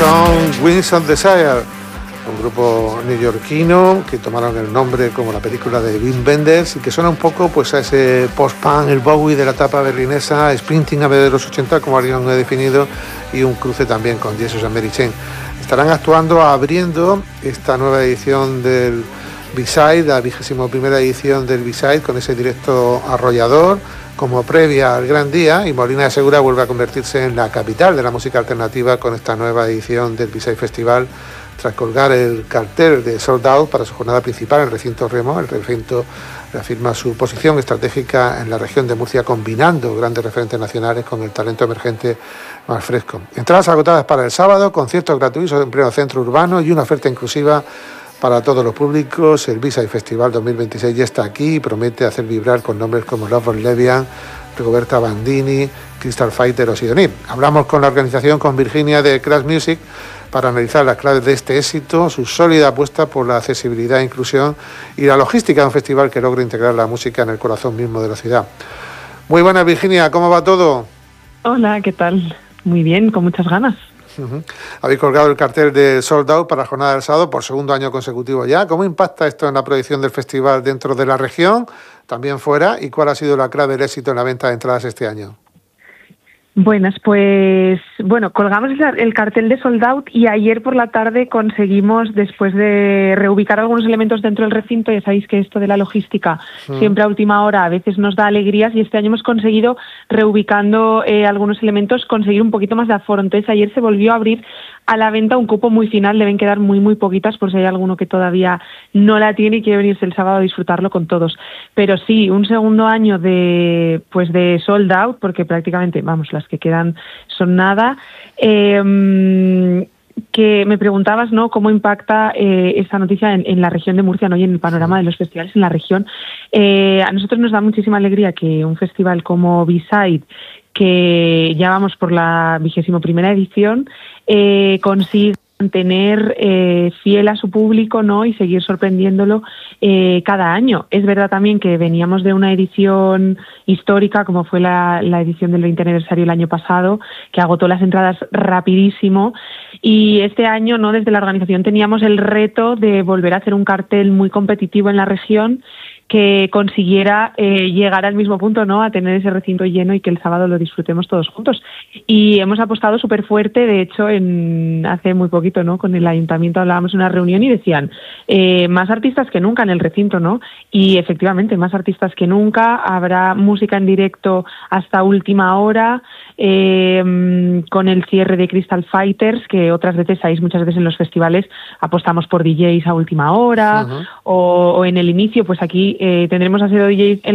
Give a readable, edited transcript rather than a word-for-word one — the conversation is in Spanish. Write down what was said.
son Wings of Desire, un grupo neoyorquino que tomaron el nombre como la película de Wim Wenders y que suena un poco pues a ese post-punk, el Bowie de la etapa berlinesa, Sprinting Ave de los 80, como alguien ha definido, y un cruce también con Jesus and Mary Chain. Estarán actuando abriendo esta nueva edición del B-Side, la 21ª edición del B-Side, con ese directo arrollador como previa al gran día, y Molina de Segura vuelve a convertirse en la capital de la música alternativa con esta nueva edición del B-Side Festival, tras colgar el cartel de Sold Out para su jornada principal en el recinto Remo. El recinto reafirma su posición estratégica en la región de Murcia, combinando grandes referentes nacionales con el talento emergente más fresco. Entradas agotadas para el sábado, conciertos gratuitos en pleno centro urbano y una oferta inclusiva para todos los públicos. El B-Side Festival 2026 ya está aquí y promete hacer vibrar con nombres como Lovers Levian, Rigoberta Bandini, Crystal Fighter o Sidonie. Hablamos con la organización, con Virginia de Crash Music, para analizar las claves de este éxito, su sólida apuesta por la accesibilidad e inclusión y la logística de un festival que logra integrar la música en el corazón mismo de la ciudad. Muy buenas, Virginia, ¿cómo va todo? Hola, ¿qué tal? Muy bien, con muchas ganas. Habéis colgado el cartel de Sold Out para la jornada del sábado por segundo año consecutivo ya. ¿Cómo impacta esto en la proyección del festival dentro de la región, también fuera? ¿Y cuál ha sido la clave del éxito en la venta de entradas este año? Buenas, pues colgamos el cartel de Sold Out y ayer por la tarde conseguimos, después de reubicar algunos elementos dentro del recinto, ya sabéis que esto de la logística siempre a última hora a veces nos da alegrías, y este año hemos conseguido, reubicando algunos elementos, conseguir un poquito más de aforo. Entonces ayer se volvió a abrir a la venta un cupo muy final, deben quedar muy poquitas por si hay alguno que todavía no la tiene y quiere venirse el sábado a disfrutarlo con todos. Pero sí, un segundo año de Sold Out, porque prácticamente, las que quedan son nada. Que me preguntabas, ¿no?, cómo impacta esta noticia en la región de Murcia, ¿no?, y en el panorama de los festivales en la región. A nosotros nos da muchísima alegría que un festival como B-Side, que ya vamos por la 21ª edición, consiga mantener fiel a su público, ¿no?, y seguir sorprendiéndolo cada año. Es verdad también que veníamos de una edición histórica, como fue la edición del 20 aniversario el año pasado, que agotó las entradas rapidísimo, y este año, ¿no?, desde la organización teníamos el reto de volver a hacer un cartel muy competitivo en la región que consiguiera llegar al mismo punto, ¿no?, a tener ese recinto lleno y que el sábado lo disfrutemos todos juntos. Y hemos apostado súper fuerte. De hecho, hace muy poquito, ¿no?, con el ayuntamiento hablábamos en una reunión y decían más artistas que nunca en el recinto, ¿no? Y efectivamente, más artistas que nunca. Habrá música en directo hasta última hora, con el cierre de Crystal Fighters, que otras veces, sabéis, muchas veces en los festivales apostamos por DJs a última hora, o en el inicio, pues aquí tendremos a ser DJs en